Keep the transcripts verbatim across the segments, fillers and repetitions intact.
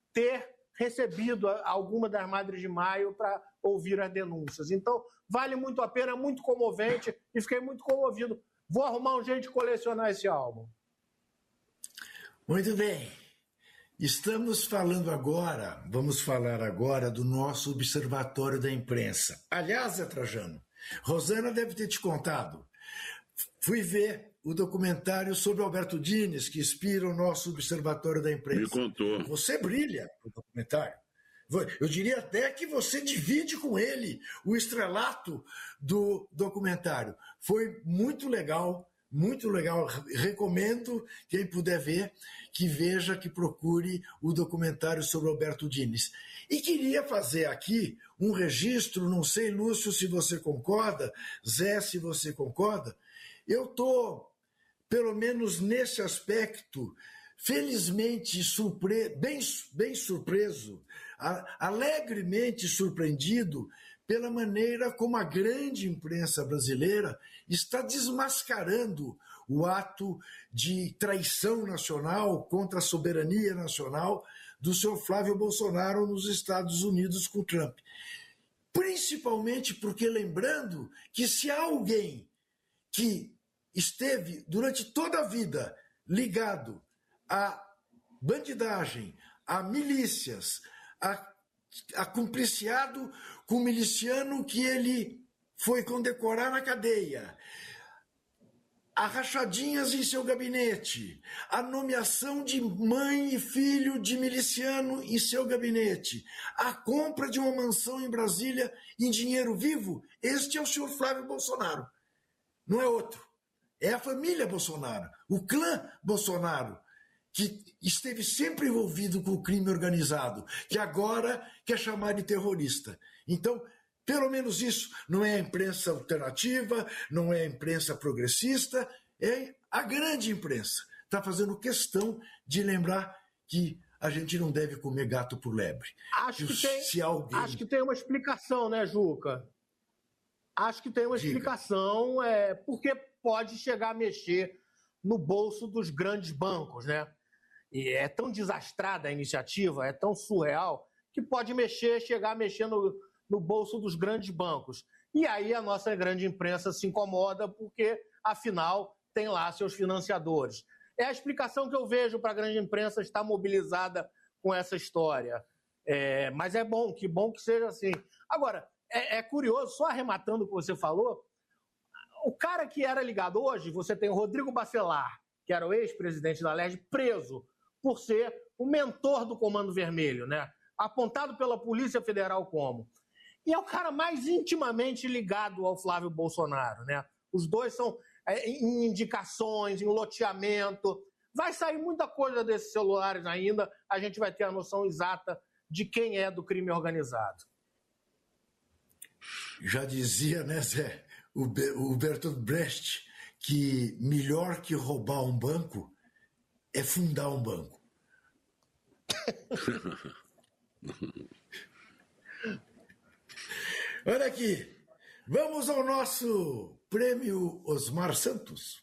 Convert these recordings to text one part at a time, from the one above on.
ter recebido alguma das Madres de Maio para ouvir as denúncias. Então, vale muito a pena, é muito comovente e fiquei muito comovido. Vou arrumar um jeito de colecionar esse álbum. Muito bem. Estamos falando agora, vamos falar agora do nosso Observatório da Imprensa. Aliás, Zé Trajano, Rosana deve ter te contado. Fui ver o documentário sobre Alberto Dines, que inspira o nosso Observatório da Imprensa. Me contou. Você brilha no documentário. Eu diria até que você divide com ele o estrelato do documentário. Foi muito legal, muito legal. Recomendo, quem puder ver, que veja, que procure o documentário sobre Alberto Dines. E queria fazer aqui um registro, não sei, Lúcio, se você concorda, Zé, se você concorda. Eu estou, pelo menos nesse aspecto, felizmente surpre... bem, bem surpreso, a, alegremente surpreendido pela maneira como a grande imprensa brasileira está desmascarando o ato de traição nacional contra a soberania nacional do senhor Flávio Bolsonaro nos Estados Unidos com Trump. Principalmente porque, lembrando que se há alguém que esteve durante toda a vida ligado a bandidagem, a milícias, a, a cumpliciado com o miliciano que ele foi condecorar na cadeia, a rachadinhas em seu gabinete, a nomeação de mãe e filho de miliciano em seu gabinete, a compra de uma mansão em Brasília em dinheiro vivo, este é o senhor Flávio Bolsonaro, não é outro. É a família Bolsonaro, o clã Bolsonaro, que esteve sempre envolvido com o crime organizado, que agora quer chamar de terrorista. Então, pelo menos isso, não é a imprensa alternativa, não é a imprensa progressista, é a grande imprensa. Está fazendo questão de lembrar que a gente não deve comer gato por lebre. Acho que, tem, se alguém... acho que tem uma explicação, né, Juca? Acho que tem uma Diga. explicação, é, porque pode chegar a mexer no bolso dos grandes bancos, né? E é tão desastrada a iniciativa, é tão surreal, que pode mexer, chegar a mexer no, no bolso dos grandes bancos. E aí a nossa grande imprensa se incomoda porque, afinal, tem lá seus financiadores. É a explicação que eu vejo para a grande imprensa estar mobilizada com essa história. É, mas é bom, que bom que seja assim. Agora, é, é curioso, só arrematando o que você falou, o cara que era ligado hoje, você tem o Rodrigo Bacelar, que era o ex-presidente da L E R J, preso por ser o mentor do Comando Vermelho, né? Apontado pela Polícia Federal como. E é o cara mais intimamente ligado ao Flávio Bolsonaro, né? Os dois são é, em indicações, em loteamento. Vai sair muita coisa desses celulares ainda, a gente vai ter a noção exata de quem é do crime organizado. Já dizia, né, Zé, o Bertolt Brecht, que melhor que roubar um banco é fundar um banco. Olha aqui, vamos ao nosso prêmio Osmar Santos.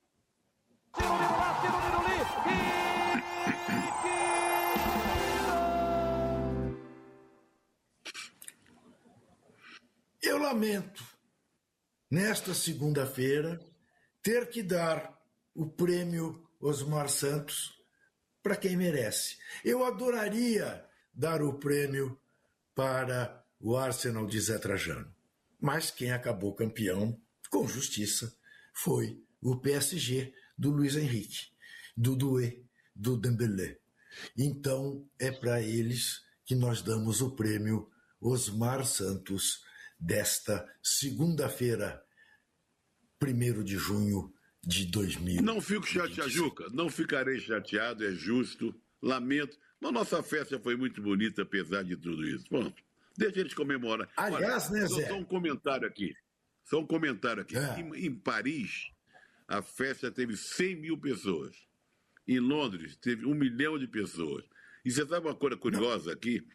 Eu lamento, nesta segunda-feira, ter que dar o prêmio Osmar Santos para quem merece. Eu adoraria dar o prêmio para o Arsenal de Zé Trajano, mas quem acabou campeão, com justiça, foi o P S G do Luiz Henrique, do Doué, do Dembélé. Então é para eles que nós damos o prêmio Osmar Santos desta segunda-feira, primeiro de junho de dois mil e vinte e cinco. Não fico chateado, Juca, não ficarei chateado, é justo, lamento, mas nossa festa foi muito bonita apesar de tudo isso. Pronto, deixa eles comemorar. Aliás, Olha, né, só, Zé? só um comentário aqui, só um comentário aqui. É. Em, em Paris, a festa teve cem mil pessoas. Em Londres, teve um milhão de pessoas. E você sabe uma coisa curiosa aqui?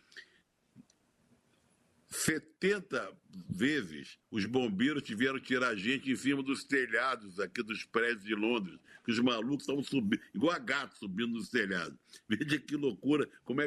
setenta vezes os bombeiros tiveram que tirar gente em cima dos telhados aqui dos prédios de Londres, que os malucos estavam subindo, igual a gato subindo nos telhados. Veja que loucura, como é